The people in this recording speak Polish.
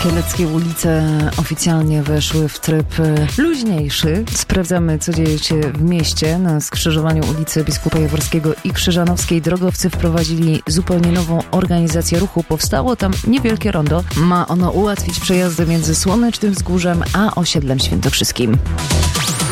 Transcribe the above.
Kieleckie ulice oficjalnie weszły w tryb luźniejszy. Sprawdzamy, co dzieje się w mieście. Na skrzyżowaniu ulicy Biskupa Jaworskiego i Krzyżanowskiej drogowcy wprowadzili zupełnie nową organizację ruchu. Powstało tam niewielkie rondo. Ma ono ułatwić przejazdy między Słonecznym Wzgórzem a osiedlem Świętokrzyskim.